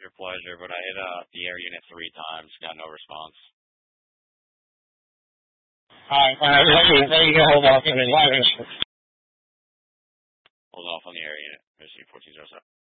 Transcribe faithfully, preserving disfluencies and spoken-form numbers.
Your pleasure, but I hit uh, the air unit three times, got no response. Alright, uh, let me, let me go hold off. I mean, why is Hold off on the air unit. Michigan fourteen oh seven.